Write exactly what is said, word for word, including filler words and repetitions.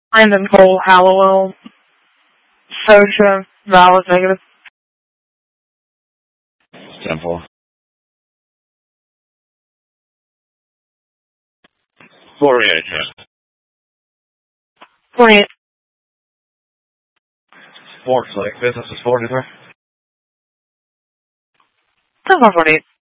Brandon Cole, Hallowell, Socha, valid, negative. ten four. forty-eight, yeah. forty-eight. Sports Lake, business is forty-three. ten four forty-eight.